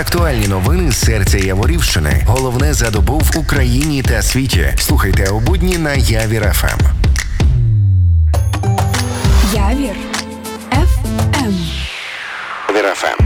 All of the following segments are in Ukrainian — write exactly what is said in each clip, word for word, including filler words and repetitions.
Актуальні новини з серця Яворівщини. Головне за добу в Україні та світі. Слухайте у будні на Явір еф ем. Явір еф ем. Явір еф ем.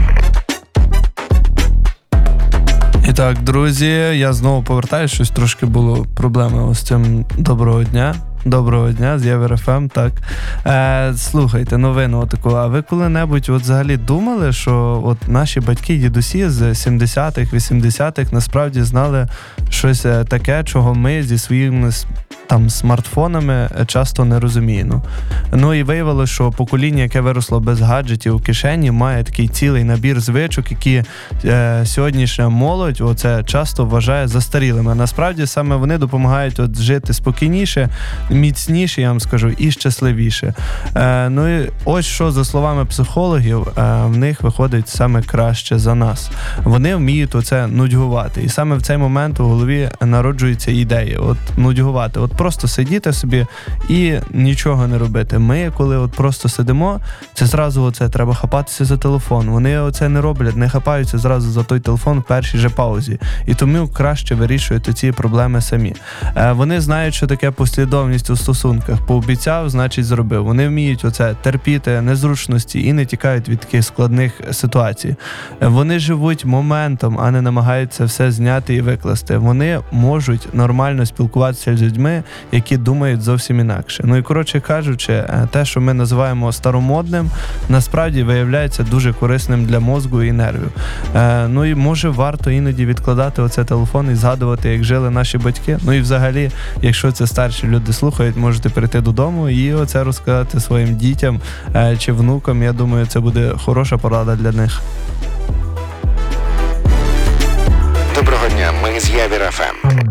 І так, друзі, я знову повертаюсь, щось трошки було проблеми з цим доброго дня. Доброго дня, з Явір еф ем, так. Е, слухайте, новину отаку. А ви коли-небудь от взагалі думали, що от наші батьки, дідусі з сімдесятих, вісімдесятих насправді знали щось таке, чого ми зі своїми там смартфонами часто не розуміємо. Ну і виявилося, що покоління, яке виросло без гаджетів у кишені, має такий цілий набір звичок, які е, сьогоднішня молодь оце часто вважає застарілими. Насправді саме вони допомагають от жити спокійніше, міцніше, я вам скажу, і щасливіше. Е, ну і ось що, за словами психологів, е, в них виходить саме краще за нас. Вони вміють оце нудьгувати. І саме в цей момент у голові народжується ідея, от нудьгувати. От просто сидіти собі і нічого не робити. Ми, коли от просто сидимо, це зразу оце треба хапатися за телефон. Вони оце не роблять, не хапаються зразу за той телефон в першій же паузі. І тому краще вирішують ці проблеми самі. Е, вони знають, що таке послідовність у стосунках. Пообіцяв, значить зробив. Вони вміють оце терпіти незручності і не тікають від таких складних ситуацій. Е, вони живуть моментом, а не намагаються все зняти і викласти. Вони можуть нормально спілкуватися з людьми, які думають зовсім інакше. Ну і, коротше кажучи, те, що ми називаємо старомодним, насправді виявляється дуже корисним для мозку і нервів. Е, ну і може варто іноді відкладати оце телефон і згадувати, як жили наші батьки. Ну і взагалі, якщо це старші люди слухають, можете прийти додому і оце розказати своїм дітям е, чи внукам. Я думаю, це буде хороша порада для них. Доброго дня, ми з Явір еф ем.